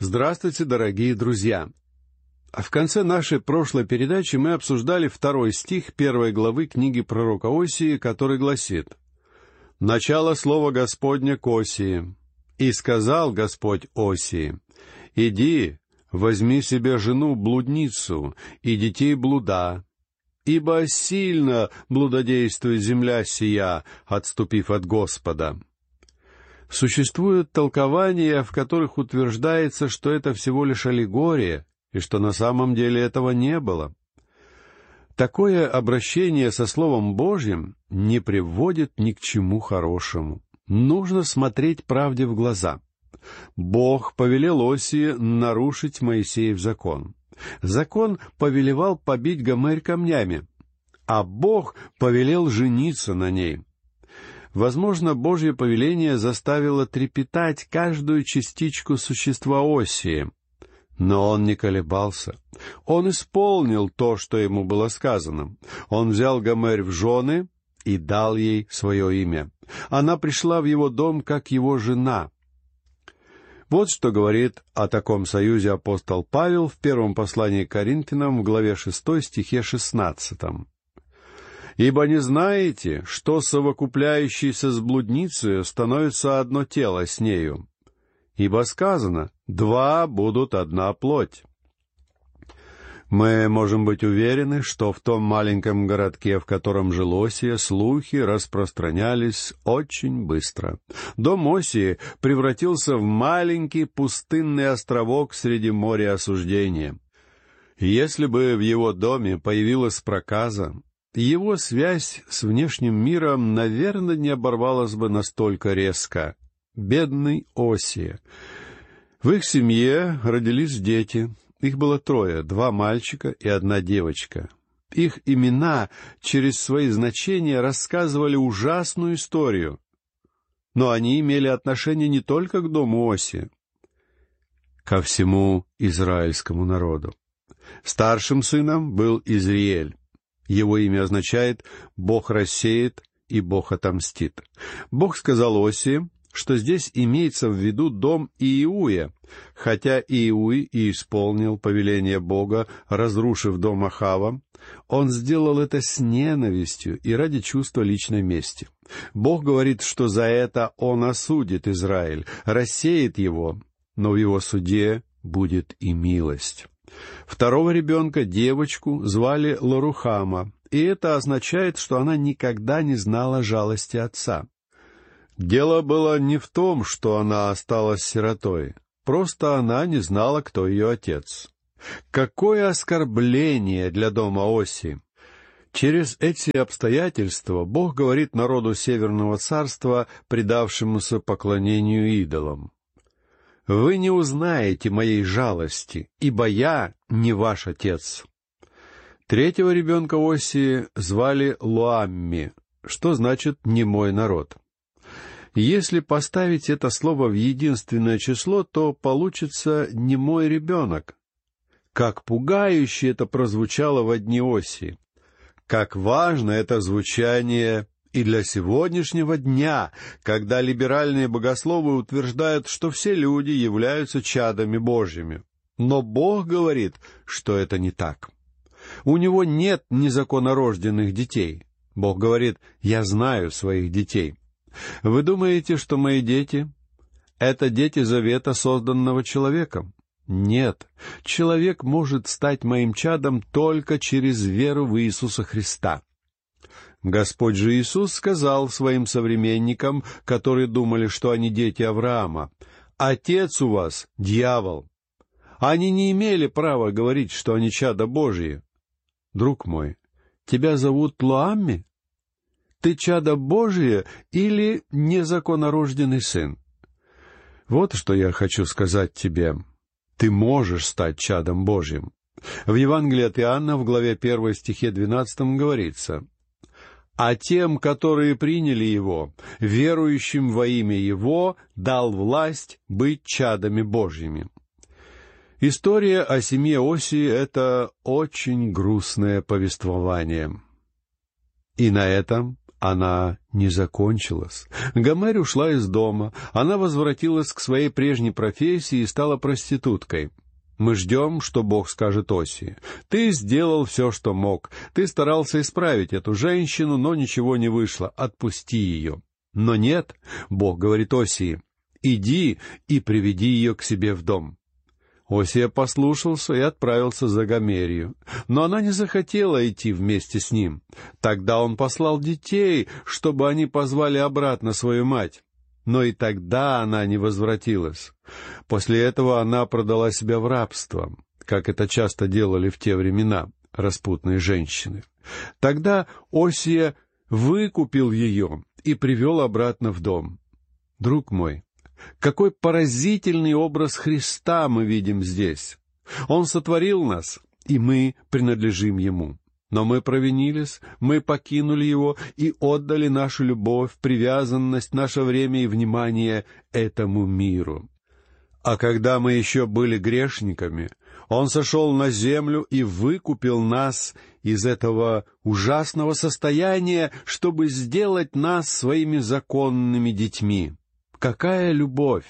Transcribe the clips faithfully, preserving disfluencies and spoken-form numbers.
Здравствуйте, дорогие друзья! В конце нашей прошлой передачи мы обсуждали второй стих первой главы книги пророка Осии, который гласит: «Начало слова Господня к Осии. И сказал Господь Осии: иди, возьми себе жену-блудницу и детей блуда, ибо сильно блудодействует земля сия, отступив от Господа». Существуют толкования, в которых утверждается, что это всего лишь аллегория, и что на самом деле этого не было. Такое обращение со Словом Божьим не приводит ни к чему хорошему. Нужно смотреть правде в глаза. Бог повелел Осии нарушить Моисеев закон. Закон повелевал побить Гомерь камнями, а Бог повелел жениться на ней. Возможно, Божье повеление заставило трепетать каждую частичку существа Осии. Но он не колебался. Он исполнил то, что ему было сказано. Он взял Гомерь в жены и дал ей свое имя. Она пришла в его дом как его жена. Вот что говорит о таком союзе апостол Павел в первом послании к Коринфянам в главе шестой, стихе шестнадцатом. «Ибо не знаете, что совокупляющийся с блудницей становится одно тело с нею? Ибо сказано: два будут одна плоть». Мы можем быть уверены, что в том маленьком городке, в котором жил Осия, слухи распространялись очень быстро. Дом Осии превратился в маленький пустынный островок среди моря осуждения. Если бы в его доме появилась проказа, его связь с внешним миром, наверное, не оборвалась бы настолько резко. Бедный Осия. В их семье родились дети. Их было трое, два мальчика и одна девочка. Их имена через свои значения рассказывали ужасную историю. Но они имели отношение не только к дому Осии, ко всему израильскому народу. Старшим сыном был Изриэль. Его имя означает «Бог рассеет» и «Бог отомстит». Бог сказал Осии, что здесь имеется в виду дом Иуя, хотя Иуй и исполнил повеление Бога, разрушив дом Ахава, он сделал это с ненавистью и ради чувства личной мести. Бог говорит, что за это он осудит Израиль, рассеет его, но в его суде будет и милость. Второго ребенка, девочку, звали Лорухама, и это означает, что она никогда не знала жалости отца. Дело было не в том, что она осталась сиротой, просто она не знала, кто ее отец. Какое оскорбление для дома Осии! Через эти обстоятельства Бог говорит народу Северного царства, предавшемуся поклонению идолам: «Вы не узнаете моей жалости, ибо я не ваш отец». Третьего ребенка Осии звали Луамми, что значит «не мой народ». Если поставить это слово в единственное число, то получится «не мой ребенок». Как пугающе это прозвучало во дни Осии! Как важно это звучание и для сегодняшнего дня, когда либеральные богословы утверждают, что все люди являются чадами Божьими. Но Бог говорит, что это не так. У Него нет незаконнорожденных детей. Бог говорит: «Я знаю своих детей». Вы думаете, что мои дети — это дети завета, созданного человеком? Нет. Человек может стать моим чадом только через веру в Иисуса Христа. Господь же Иисус сказал своим современникам, которые думали, что они дети Авраама: «Отец у вас — дьявол». Они не имели права говорить, что они чада Божьи. Друг мой, тебя зовут Луамми? Ты чадо Божие или незаконнорожденный сын? Вот что я хочу сказать тебе. Ты можешь стать чадом Божьим. В Евангелии от Иоанна в главе первой стихе двенадцатом говорится: «А тем, которые приняли Его, верующим во имя Его, дал власть быть чадами Божьими». История о семье Осии — это очень грустное повествование. И на этом она не закончилась. Гомер ушла из дома, она возвратилась к своей прежней профессии и стала проституткой. Мы ждем, что Бог скажет Осии: «Ты сделал все, что мог. Ты старался исправить эту женщину, но ничего не вышло. Отпусти ее». Но нет, Бог говорит Осии: «Иди и приведи ее к себе в дом». Осия послушался и отправился за Гомерью, но она не захотела идти вместе с ним. Тогда он послал детей, чтобы они позвали обратно свою мать. Но и тогда она не возвратилась. После этого она продала себя в рабство, как это часто делали в те времена распутные женщины. Тогда Осия выкупил ее и привел обратно в дом. Друг мой, какой поразительный образ Христа мы видим здесь! Он сотворил нас, и мы принадлежим Ему. Но мы провинились, мы покинули Его и отдали нашу любовь, привязанность, наше время и внимание этому миру. А когда мы еще были грешниками, Он сошел на землю и выкупил нас из этого ужасного состояния, чтобы сделать нас своими законными детьми. Какая любовь!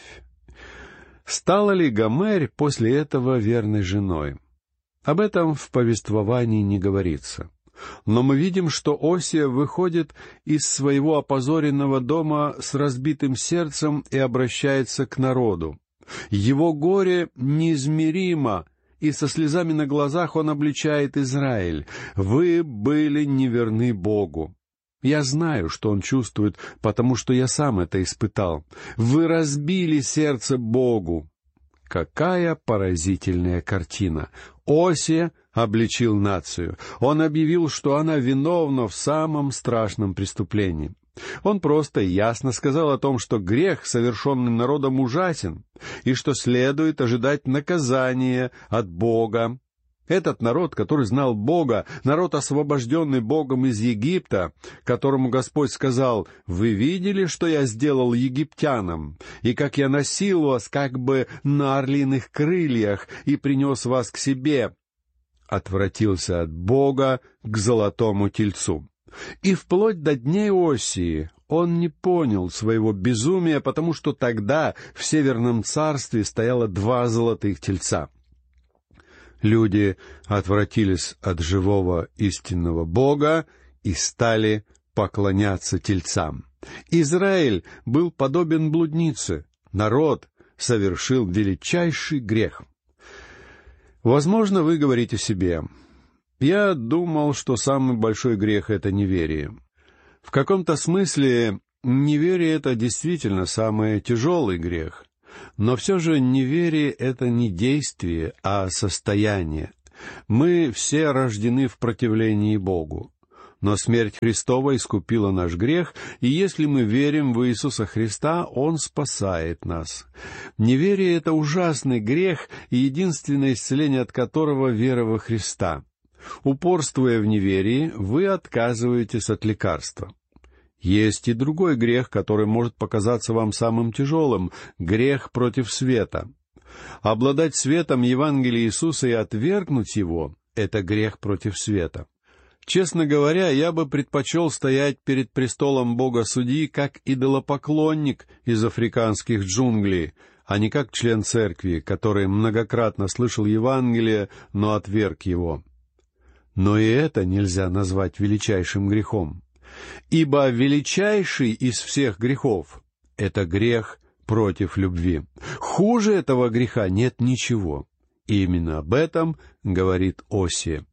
Стала ли Гомер после этого верной женой? Об этом в повествовании не говорится. Но мы видим, что Осия выходит из своего опозоренного дома с разбитым сердцем и обращается к народу. Его горе неизмеримо, и со слезами на глазах он обличает Израиль: «Вы были неверны Богу». Я знаю, что он чувствует, потому что я сам это испытал. Вы разбили сердце Богу. Какая поразительная картина! Осия обличил нацию. Он объявил, что она виновна в самом страшном преступлении. Он просто и ясно сказал о том, что грех, совершенный народом, ужасен, и что следует ожидать наказания от Бога. Этот народ, который знал Бога, народ, освобожденный Богом из Египта, которому Господь сказал: «Вы видели, что я сделал египтянам, и как я носил вас как бы на орлиных крыльях и принес вас к себе», отвратился от Бога к золотому тельцу. И вплоть до дней Осии он не понял своего безумия, потому что тогда в Северном царстве стояло два золотых тельца. Люди отвратились от живого истинного Бога и стали поклоняться тельцам. Израиль был подобен блуднице. Народ совершил величайший грех. Возможно, вы говорите себе: «Я думал, что самый большой грех — это неверие». В каком-то смысле неверие — это действительно самый тяжелый грех. Но все же неверие — это не действие, а состояние. Мы все рождены в противлении Богу. Но смерть Христова искупила наш грех, и если мы верим в Иисуса Христа, Он спасает нас. Неверие — это ужасный грех, и единственное исцеление от которого — вера во Христа. Упорствуя в неверии, вы отказываетесь от лекарства. Есть и другой грех, который может показаться вам самым тяжелым — грех против света. Обладать светом Евангелия Иисуса и отвергнуть его — это грех против света. Честно говоря, я бы предпочел стоять перед престолом Бога-Судьи как идолопоклонник из африканских джунглей, а не как член церкви, который многократно слышал Евангелие, но отверг его. Но и это нельзя назвать величайшим грехом. Ибо величайший из всех грехов — это грех против любви. Хуже этого греха нет ничего. И именно об этом говорит Осия.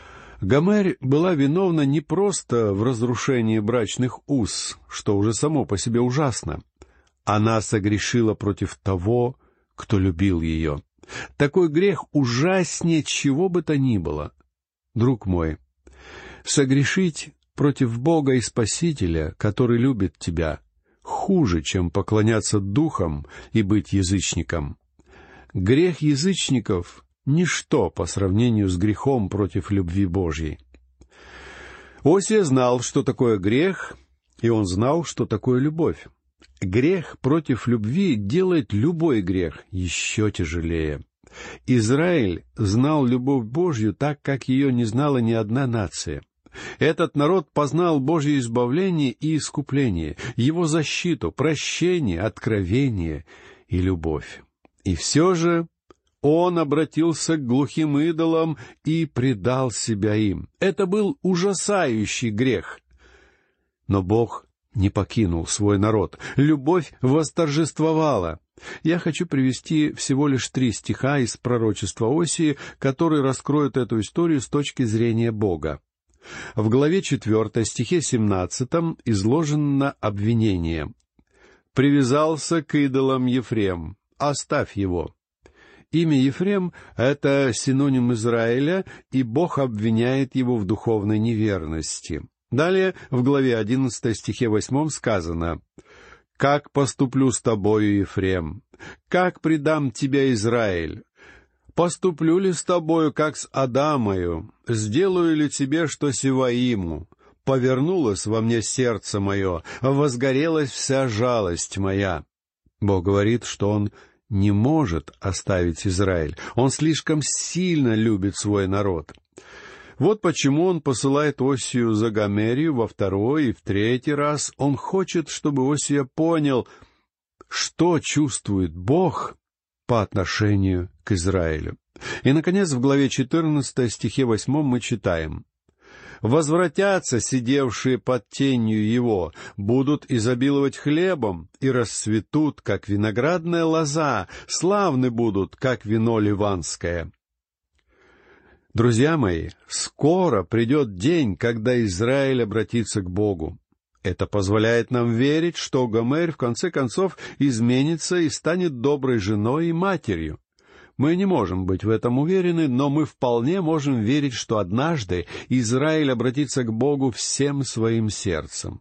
Гомер была виновна не просто в разрушении брачных уз, что уже само по себе ужасно. Она согрешила против того, кто любил ее. Такой грех ужаснее чего бы то ни было. Друг мой, согрешить против Бога и Спасителя, который любит тебя, хуже, чем поклоняться духам и быть язычником. Грех язычников — ничто по сравнению с грехом против любви Божьей. Осия знал, что такое грех, и он знал, что такое любовь. Грех против любви делает любой грех еще тяжелее. Израиль знал любовь Божью так, как ее не знала ни одна нация. Этот народ познал Божье избавление и искупление, Его защиту, прощение, откровение и любовь. И все же он обратился к глухим идолам и предал себя им. Это был ужасающий грех. Но Бог не покинул свой народ. Любовь восторжествовала. Я хочу привести всего лишь три стиха из пророчества Осии, которые раскроют эту историю с точки зрения Бога. В главе четвёртой, стихе семнадцатом, изложено обвинение. «Привязался к идолам Ефрем, оставь его». Имя Ефрем — это синоним Израиля, и Бог обвиняет его в духовной неверности. Далее, в главе одиннадцатой, стихе восьмом сказано: «Как поступлю с тобою, Ефрем? Как предам тебя, Израиль? Поступлю ли с тобою, как с Адамою? Сделаю ли тебе, что Севаиму? Повернулось во мне сердце мое, возгорелась вся жалость моя». Бог говорит, что Он не может оставить Израиль. Он слишком сильно любит свой народ. Вот почему Он посылает Осию за Гомерию во второй и в третий раз. Он хочет, чтобы Осия понял, что чувствует Бог по отношению к Израилю. И, наконец, в главе четырнадцатой, стихе восьмом мы читаем: «Возвратятся сидевшие под тенью его, будут изобиловать хлебом и расцветут, как виноградная лоза, славны будут, как вино ливанское». Друзья мои, скоро придет день, когда Израиль обратится к Богу. Это позволяет нам верить, что Гомер в конце концов изменится и станет доброй женой и матерью. Мы не можем быть в этом уверены, но мы вполне можем верить, что однажды Израиль обратится к Богу всем своим сердцем.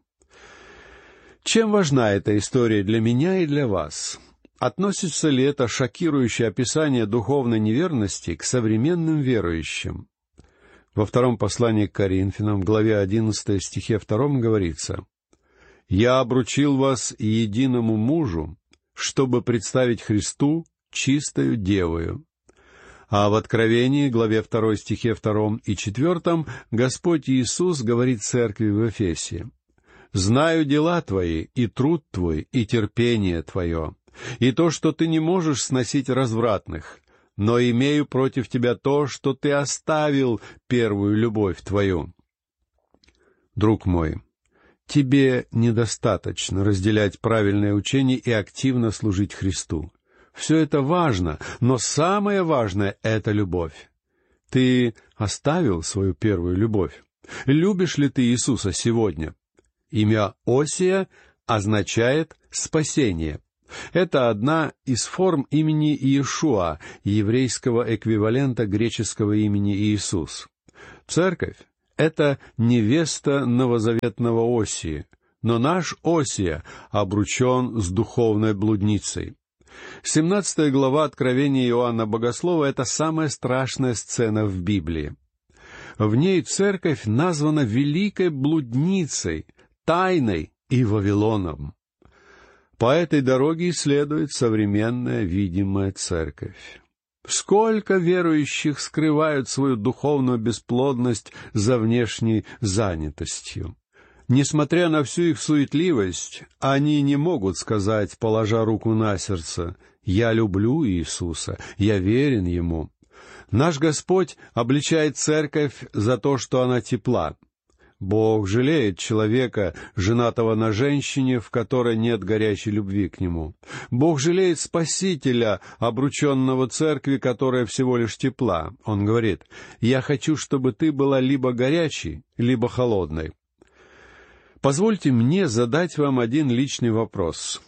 Чем важна эта история для меня и для вас? Относится ли это шокирующее описание духовной неверности к современным верующим? Во втором послании к Коринфянам, главе одиннадцатой, стихе втором говорится: «Я обручил вас единому мужу, чтобы представить Христу чистою девою». А в Откровении, главе второй, стихе втором и четвертом, Господь Иисус говорит церкви в Эфесе: «Знаю дела твои, и труд твой, и терпение твое, и то, что ты не можешь сносить развратных, но имею против тебя то, что ты оставил первую любовь твою». Друг мой, тебе недостаточно разделять правильное учение и активно служить Христу. Все это важно, но самое важное — это любовь. Ты оставил свою первую любовь? Любишь ли ты Иисуса сегодня? Имя Осия означает «спасение». Это одна из форм имени Иешуа, еврейского эквивалента греческого имени Иисус. Церковь — это невеста новозаветного Осии, но наш Осия обручен с духовной блудницей. семнадцатая глава Откровения Иоанна Богослова — это самая страшная сцена в Библии. В ней церковь названа великой блудницей, тайной и Вавилоном. По этой дороге следует современная видимая церковь. Сколько верующих скрывают свою духовную бесплодность за внешней занятостью. Несмотря на всю их суетливость, они не могут сказать, положа руку на сердце: «Я люблю Иисуса, я верен Ему». Наш Господь обличает церковь за то, что она тепла. Бог жалеет человека, женатого на женщине, в которой нет горячей любви к Нему. Бог жалеет Спасителя, обрученного церкви, которая всего лишь тепла. Он говорит: «Я хочу, чтобы ты была либо горячей, либо холодной». Позвольте мне задать вам один личный вопрос.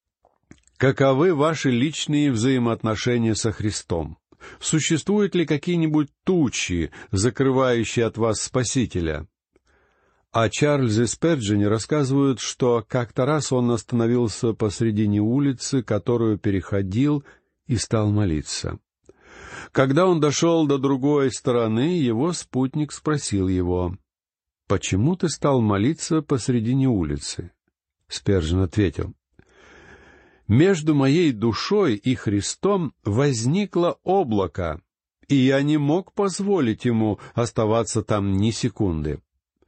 Каковы ваши личные взаимоотношения со Христом? Существуют ли какие-нибудь тучи, закрывающие от вас Спасителя? О Чарльзе Спержине рассказывают, что как-то раз он остановился посредине улицы, которую переходил, и стал молиться. Когда он дошел до другой стороны, его спутник спросил его: «Почему ты стал молиться посредине улицы?» Спержин ответил: «Между моей душой и Христом возникло облако, и я не мог позволить ему оставаться там ни секунды.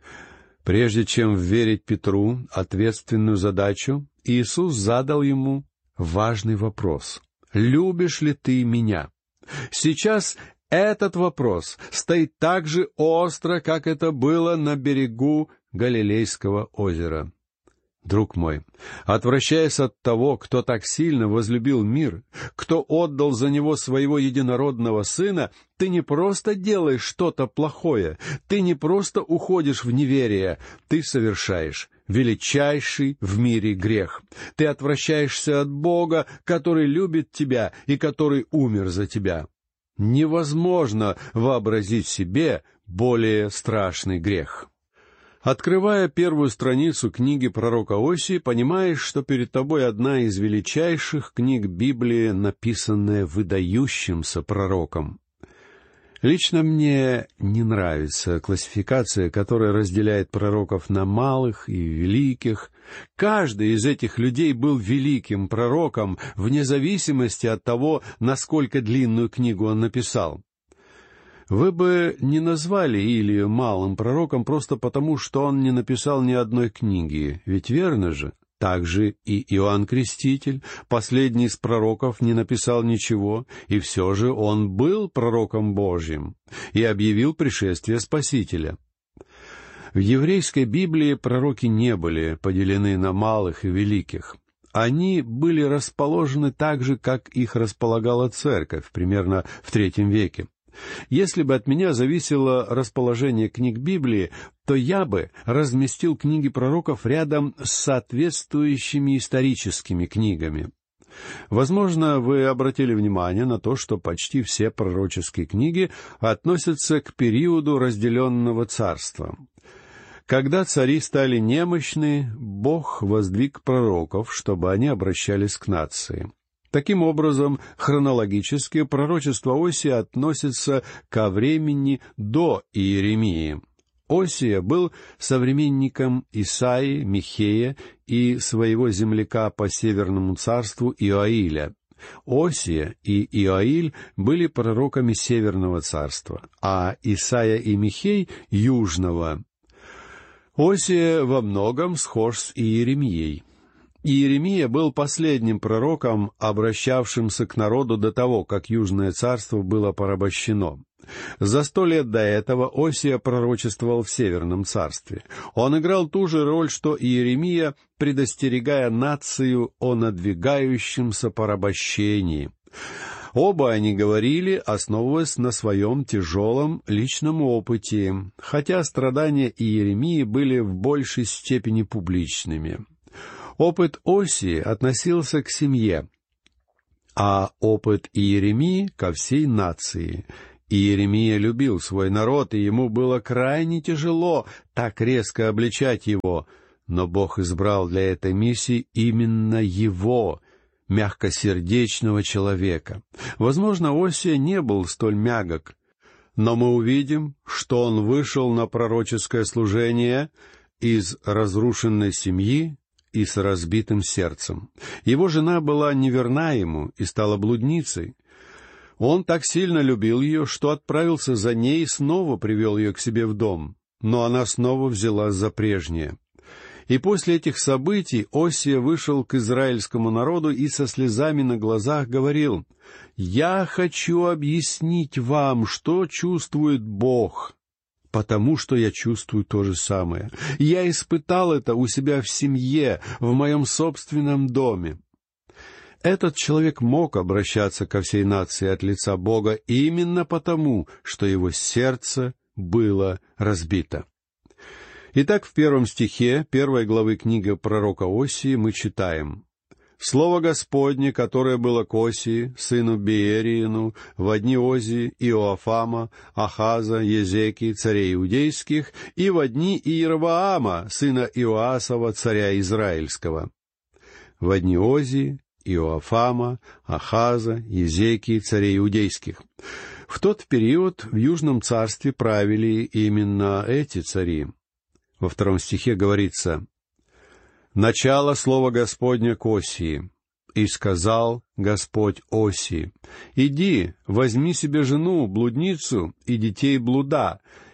Прежде чем вверить Петру ответственную задачу, Иисус задал ему важный вопрос: «Любишь ли ты меня?» Сейчас этот вопрос стоит так же остро, как это было на берегу Галилейского озера. Друг мой, отвращаясь от того, кто так сильно возлюбил мир, кто отдал за него своего единородного Сына, ты не просто делаешь что-то плохое, ты не просто уходишь в неверие, ты совершаешь величайший в мире грех. Ты отвращаешься от Бога, который любит тебя и который умер за тебя. Невозможно вообразить себе более страшный грех. Открывая первую страницу книги пророка Осии, понимаешь, что перед тобой одна из величайших книг Библии, написанная выдающимся пророком. Лично мне не нравится классификация, которая разделяет пророков на малых и великих. Каждый из этих людей был великим пророком, вне зависимости от того, насколько длинную книгу он написал. Вы бы не назвали Илию малым пророком просто потому, что он не написал ни одной книги, ведь верно же? Также и Иоанн Креститель, последний из пророков, не написал ничего, и все же он был пророком Божьим и объявил пришествие Спасителя. В еврейской Библии пророки не были поделены на малых и великих. Они были расположены так же, как их располагала церковь, примерно в третьем веке. Если бы от меня зависело расположение книг Библии, то я бы разместил книги пророков рядом с соответствующими историческими книгами. Возможно, вы обратили внимание на то, что почти все пророческие книги относятся к периоду разделенного царства. Когда цари стали немощны, Бог воздвиг пророков, чтобы они обращались к нации. Таким образом, хронологически пророчество Осии относится ко времени до Иеремии. Осия был современником Исаии, Михея и своего земляка по Северному царству Иоиля. Осия и Иоиль были пророками Северного царства, а Исаия и Михей — Южного. Осия во многом схож с Иеремией. Иеремия был последним пророком, обращавшимся к народу до того, как Южное царство было порабощено. За сто лет до этого Осия пророчествовал в Северном царстве. Он играл ту же роль, что Иеремия, предостерегая нацию о надвигающемся порабощении. Оба они говорили, основываясь на своем тяжелом личном опыте, хотя страдания Иеремии были в большей степени публичными. Опыт Осии относился к семье, а опыт Иеремии — ко всей нации. Иеремия любил свой народ, и ему было крайне тяжело так резко обличать его, но Бог избрал для этой миссии именно его, мягкосердечного человека. Возможно, Осия не был столь мягок, но мы увидим, что он вышел на пророческое служение из разрушенной семьи и с разбитым сердцем. Его жена была неверна ему и стала блудницей. Он так сильно любил ее, что отправился за ней и снова привел ее к себе в дом, но она снова взялась за прежнее. И после этих событий Осия вышел к израильскому народу и со слезами на глазах говорил: «Я хочу объяснить вам, что чувствует Бог, потому что я чувствую то же самое. Я испытал это у себя в семье, в моем собственном доме». Этот человек мог обращаться ко всей нации от лица Бога именно потому, что его сердце было разбито. Итак, в первом стихе первой главы книги пророка Осии мы читаем: «Слово Господне, которое было к Осии, сыну Беериину, во дни Озии, Иоафама, Ахаза, Езекии, царей иудейских, и во дни Иеровоама, сына Иоасова, царя израильского». Во дни Озии, Иоафама, Ахаза, Езекии, царей иудейских. В тот период в Южном царстве правили именно эти цари. Во втором стихе говорится: «Начало слова Господня к Осии. И сказал Господь Осии: иди, возьми себе жену, блудницу, и детей блуда,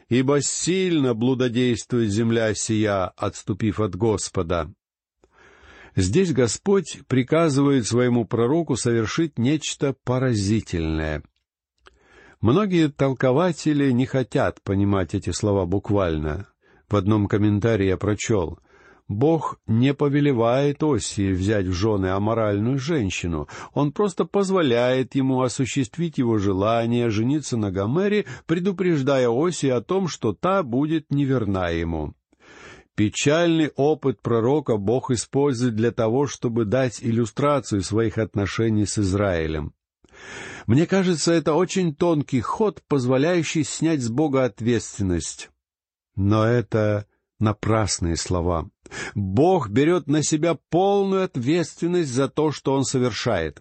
ибо сильно блудодействует земля сия, отступив от Господа». Здесь Господь приказывает своему пророку совершить нечто поразительное. Многие толкователи не хотят понимать эти слова буквально. В одном комментарии я прочел: Бог не повелевает Осии взять в жены аморальную женщину. Он просто позволяет ему осуществить его желание жениться на Гомере, предупреждая Осии о том, что та будет неверна ему. Печальный опыт пророка Бог использует для того, чтобы дать иллюстрацию своих отношений с Израилем. Мне кажется, это очень тонкий ход, позволяющий снять с Бога ответственность. Но это напрасные слова. Бог берет на себя полную ответственность за то, что Он совершает.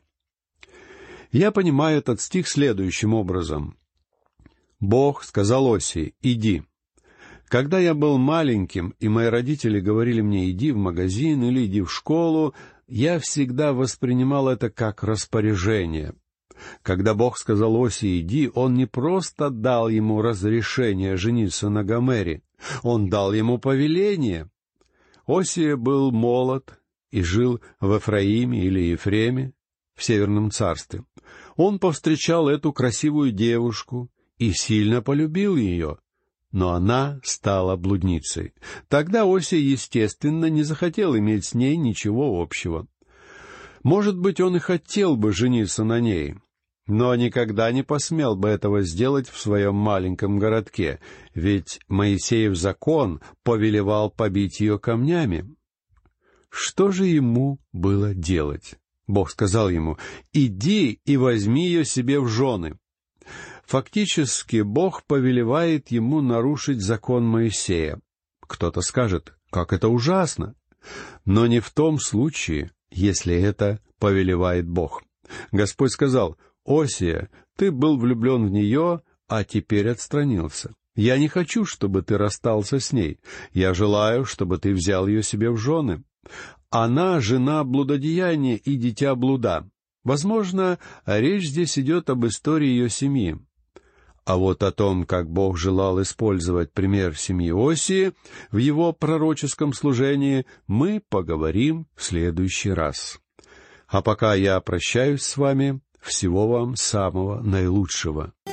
Я понимаю этот стих следующим образом. Бог сказал Осии: «Иди». Когда я был маленьким, и мои родители говорили мне: «Иди в магазин» или «иди в школу», я всегда воспринимал это как распоряжение. Когда Бог сказал Осии «иди», Он не просто дал ему разрешение жениться на Гомере, Он дал ему повеление. Осия был молод и жил в Эфраиме или Ефреме, в Северном царстве. Он повстречал эту красивую девушку и сильно полюбил ее, но она стала блудницей. Тогда Осия, естественно, не захотел иметь с ней ничего общего. Может быть, он и хотел бы жениться на ней, но никогда не посмел бы этого сделать в своем маленьком городке, ведь Моисеев закон повелевал побить ее камнями. Что же ему было делать? Бог сказал ему: «Иди и возьми ее себе в жены». Фактически, Бог повелевает ему нарушить закон Моисея. Кто-то скажет: «Как это ужасно!» Но не в том случае, если это повелевает Бог. Господь сказал: «Осия, ты был влюблен в нее, а теперь отстранился. Я не хочу, чтобы ты расстался с ней. Я желаю, чтобы ты взял ее себе в жены. Она — жена блудодеяния и дитя блуда». Возможно, речь здесь идет об истории ее семьи. А вот о том, как Бог желал использовать пример семьи Осии в его пророческом служении, мы поговорим в следующий раз. А пока я прощаюсь с вами. Всего вам самого наилучшего.